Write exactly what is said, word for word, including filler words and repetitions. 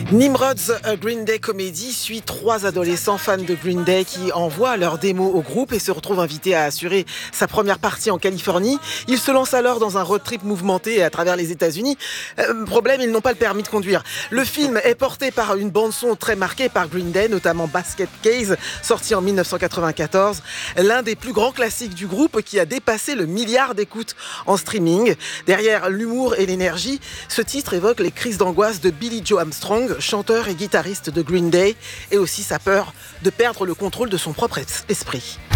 Nimrod's A Green Day Comedy suit trois adolescents fans de Green Day qui envoient leur démo au groupe et se retrouvent invités à assurer sa première partie en Californie. Ils se lancent alors dans un road trip mouvementé à travers les États-Unis. Euh, problème, ils n'ont pas le permis de conduire. Le film est porté par une bande-son très marquée par Green Day, notamment Basket Case, sorti en dix-neuf cent quatre-vingt-quatorze. L'un des plus grands classiques du groupe qui a dépassé le milliard d'écoutes en streaming. Derrière l'humour et l'énergie, ce titre évoque les crises d'angoisse de Billy Joe Armstrong, chanteur et guitariste de Green Day, et aussi sa peur de perdre le contrôle de son propre esprit.